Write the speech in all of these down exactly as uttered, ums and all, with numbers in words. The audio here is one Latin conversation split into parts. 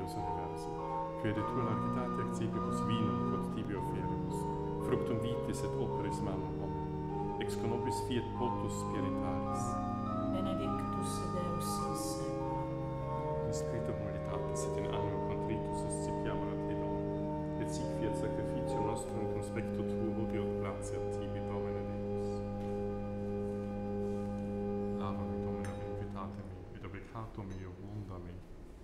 Deus universum, quae de tua largitate accipibus vinum quod tibi offeribus, fructum vitis et operis manum homini, ex conobis fiat potus spiritualis. Benedictus Deus in saeculum. In spiritu humilitatis et in animo contritus suscipiamur a te, Domine, et sic fiat sacrificium nostrum conspecto tuo hodie et gratiat tibi, Domine Deus. Lavami, Domine, invitatemi, et obligato meo munda me.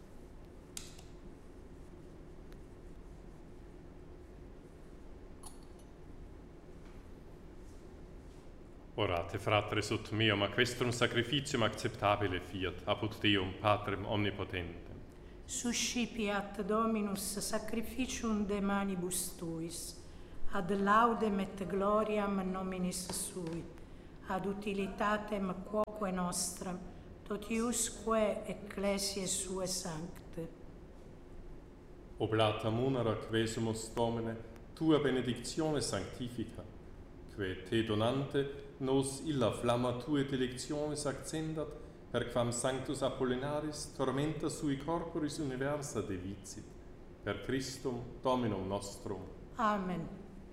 Orate, fratres, ut meum, ac vestrum sacrificium acceptabile fiat, apud Deum, Patrem omnipotentem. Suscipiat Dominus sacrificium de manibus tuis, ad laudem et gloriam nominis sui, ad utilitatem quoque nostram, totiusque ecclesiae sue sancte. Oblata munera quesumus, Domine, tua benedictione sanctifica, que te donante nos illa flamma tuae delectionis accendat, per quam Sanctus Apollinaris tormenta sui corporis universa delicit, per Christum Dominum nostrum. Amen.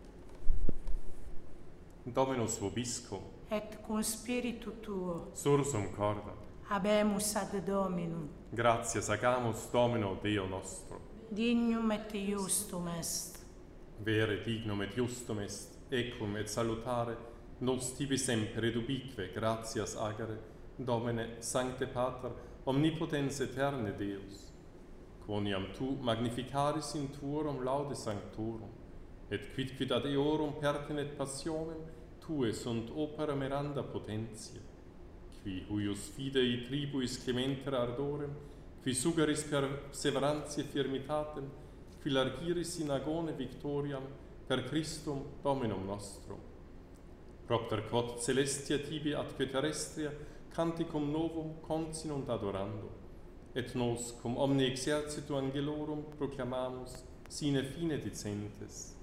Dominus vobiscum, Et cum spiritu tuo, sursum corda, habemus ad Dominum, gratias agamus Domino Deo nostro. dignum et iustum est. Vere dignum et justum est, ecum et salutare, nos tibi semper et ubique gratias agere, Domine, Sancte Pater, omnipotens eterne Deus, quoniam tu magnificaris in tuorum laude sanctorum, et quidquid ad eorum pertinet passionem, tue sunt opera miranda potentia, qui huius fidei tribuis clementer ardorem, qui sugeris perseverantiae firmitatem, qui largiris in agone victoriam, per Christum Dominum nostrum. Propter quod celestia tibi atque terrestria, canticum novum continunt adorando, et nos cum omni exercitu angelorum proclamamus sine fine dicentes.